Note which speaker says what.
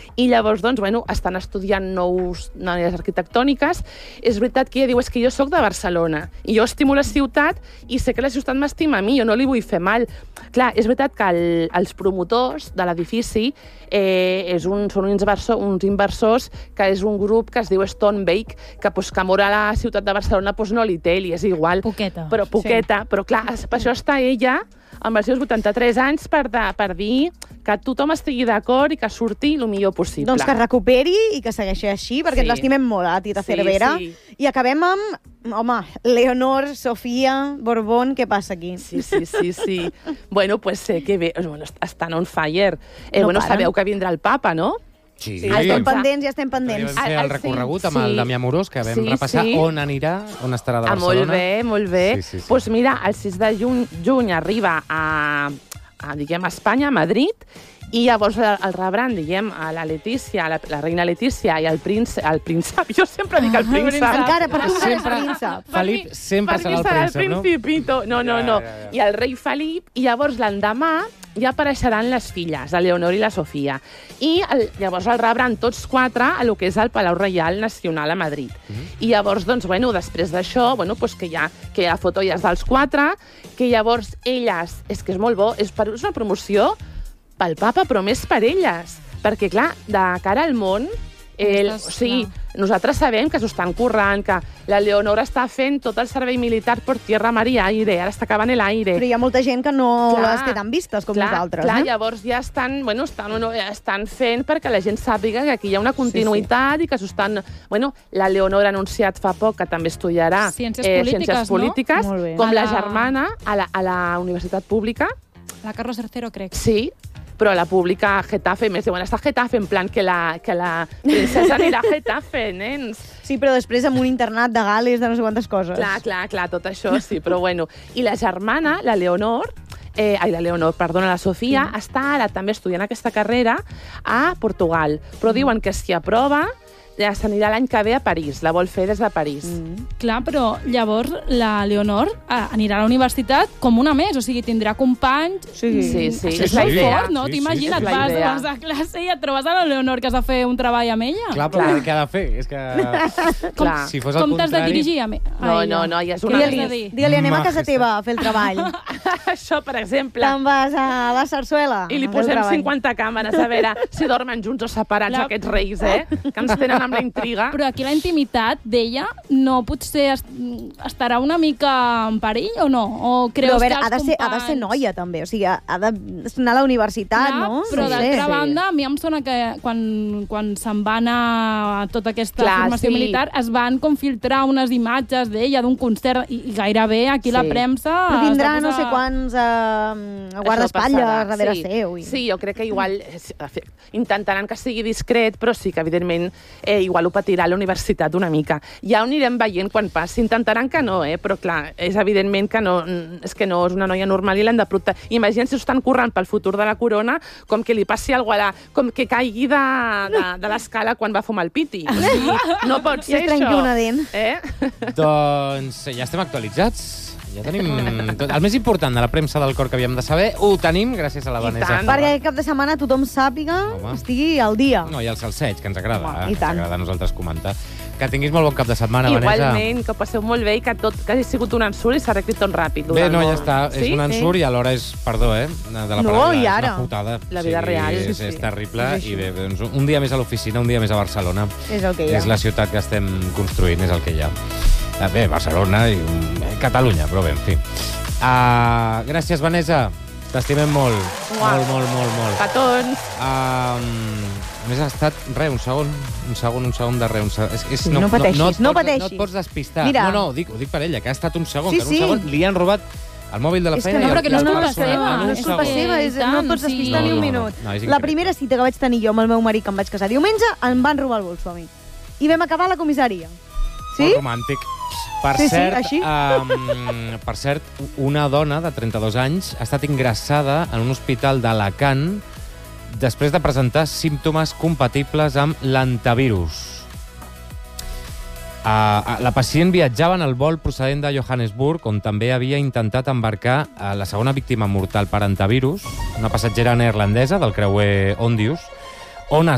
Speaker 1: I llavors, doncs, bueno, estan estudiant noves arquitectòniques. És veritat que ella diu, és que jo sóc de Barcelona, i jo estimo la ciutat, i sé que la ciutat m'estima a mi, jo no li vull fer mal. Clar, és veritat que els promotors de l'edifici són uns inversors que és un grup que es diu Stonebake, que amor a la ciutat de Barcelona no li té, li és igual.
Speaker 2: Poqueta.
Speaker 1: Però clar, per això està ella amb els seus 83 anys per dir que tothom estigui d'acord i que surti el millor possible.
Speaker 3: Doncs que recuperi i que segueixi així, perquè ens l'estimem molt, a Tita Cervera.
Speaker 1: Sí.
Speaker 3: I acabem amb, Leonor, Sofia, Borbón, què passa aquí?
Speaker 1: Sí. Bueno, pues que bé, estan on fire. Sabeu que vindrà el papa, no?
Speaker 4: Sí.
Speaker 3: Estem pendents.
Speaker 4: Vam fer el recorregut amb el Damià Morós, que vam repassar on anirà, on estarà de Barcelona.
Speaker 1: Molt bé. Doncs mira, el 6 de juny arriba a Espanya, a Madrid, i llavors el rebran, a la Letícia, la reina Letícia i el príncep. Jo sempre dic el príncep.
Speaker 3: Encara, per tu és príncep.
Speaker 4: Felip sempre serà el príncep, no?
Speaker 1: Principito. No. I el rei Felip, i llavors l'endemà ja apareixeran les filles, la Leonor i la Sofia. I llavors el rebran tots quatre a lo que és el Palau Reial Nacional a Madrid. I llavors, després d'això, que hi ha foto ja dels quatre, que llavors elles, és que és molt bo, és una promoció pel papa, però més per elles. Perquè, clar, de cara al món, nosaltres sabem que s'ho estan currant, que la Leonor està fent tot el servei militar per tierra, mar i aire, ara està acabant l'aire.
Speaker 3: Però hi ha molta gent que no les té tan vistes com nosaltres.
Speaker 1: Clar, llavors ja estan fent perquè la gent sàpiga que aquí hi ha una continuïtat i que s'ho estan... La Leonor ha anunciat fa poc que també estudiarà Ciències Polítiques, com la germana a la Universitat Pública.
Speaker 2: La Carlos III, crec.
Speaker 1: Sí, però a la pública a Getafe, més diuen, està a Getafe, en plan que la princesa anirà a Getafe, nens.
Speaker 3: Sí, però després amb un internat de Gales, de no sé quantes coses.
Speaker 1: Clar, tot això sí, però bueno. I la germana, la Sofia, està ara també estudiant aquesta carrera a Portugal, però diuen que si aprova ja s'anirà l'any que ve a París, la vol fer des de París.
Speaker 2: Clar, però llavors la Leonor anirà a la universitat com una més, o sigui, tindrà companys...
Speaker 1: Sí.
Speaker 2: És la idea. No? T'imagina't, vas a classe i et trobes a la Leonor que has de fer un treball amb ella.
Speaker 4: Clar, però què ha de fer? És que... Si fos el
Speaker 2: com t'has de dirigir a ella?
Speaker 1: No, ja és una...
Speaker 3: Digue-li, anem a casa teva a fer el treball.
Speaker 1: Això, per exemple.
Speaker 3: Te'n vas a la Sarsuela.
Speaker 1: I li posem 50 càmeres, a veure si dormen junts o separats aquests reis, que ens tenen amb la intriga.
Speaker 2: Però aquí la intimitat d'ella no potser estarà una mica en perill o no? O creus que els companys...
Speaker 3: Ha de ser noia, també. O sigui, ha d'anar a la universitat, no?
Speaker 2: Però d'altra banda, a mi em sona que quan se'n va anar a tota aquesta formació militar es van filtrar unes imatges d'ella d'un concert i gairebé aquí la premsa...
Speaker 3: Però tindrà no sé quants guardaespatlles darrere seu.
Speaker 1: Sí, jo crec que igual intentaran que sigui discret, però sí que evidentment igual ho patirà a la universitat una mica. Ja ho anirem veient quan passi. Intentaran que no, però clar, és evidentment que no és una noia normal i l'han de protegir. Imagina't si ho estan currant pel futur de la corona, com que li passi alguna cosa, com que caigui de l'escala quan va fumar el piti. O sigui, no pot ser això.
Speaker 3: I es trenqui una dent.
Speaker 4: Doncs ja estem actualitzats. Ja tenim tot. El més important de la premsa del cor que havíem de saber, ho tenim gràcies a la Vanessa.
Speaker 3: Perquè cap de setmana tothom sàpiga, estigui al dia.
Speaker 4: No, i el salseig, que ens agrada. Ens agrada a nosaltres comentar. Que tinguis molt bon cap de setmana, Vanessa.
Speaker 1: Igualment, que passeu molt bé i que hagi sigut un ensurt i s'arregli tot ràpid.
Speaker 4: Bé, no, ja està. És un ensurt i alhora és, perdó, de la paraula, és una putada.
Speaker 1: La vida real.
Speaker 4: És terrible. I bé, un dia més a l'oficina, un dia més a Barcelona.
Speaker 3: És el que hi ha.
Speaker 4: És la ciutat que estem construint, és el que hi ha. Bé, Barcelona i Catalunya, però bé, en fi. Gràcies, Vanessa. T'estimem molt. Molt.
Speaker 1: Petons.
Speaker 4: A més, ha estat, un segon de res.
Speaker 3: No pateixis.
Speaker 4: No et pots despistar.
Speaker 3: Mira.
Speaker 4: No, ho dic per ella, que ha estat un segon. Que en un segon li han robat el mòbil de la feina.
Speaker 2: No, però que no és culpa seva.
Speaker 3: No és culpa seva, no et pots despistar ni un minut. La primera cita que vaig tenir jo amb el meu marit, que em vaig casar diumenge, em van robar el Volkswagen. I vam acabar a la comissaria. Sí?
Speaker 4: Molt romàntic. Per cert, una dona de 32 anys ha estat ingressada en un hospital d'Alacant després de presentar símptomes compatibles amb l'antivirus. La pacient viatjava en el vol procedent de Johannesburg, on també havia intentat embarcar la segona víctima mortal per antivirus, una passatgera neerlandesa del creuer Ondius, on